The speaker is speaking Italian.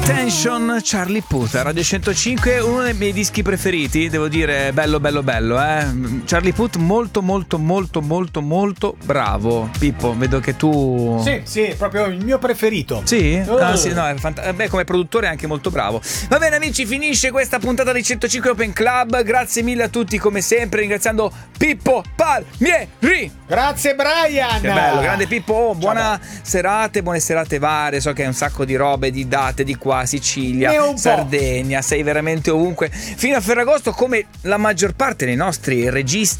Attention, Charlie Puth, Radio 105, uno dei miei dischi preferiti, devo dire, bello. Charlie Puth molto bravo. Pippo, vedo che tu... Sì, proprio il mio preferito. Sì? Sì, no, è beh, come produttore è anche molto bravo. Va bene amici, finisce questa puntata di 105 Open Club. Grazie mille a tutti come sempre, ringraziando Pippo Palmieri. Grazie Brian. Che bello, grande Pippo, buone serate varie. So che hai un sacco di robe, di date di qua, Sicilia, Sardegna, sei veramente ovunque. Fino a Ferragosto, come la maggior parte dei nostri registi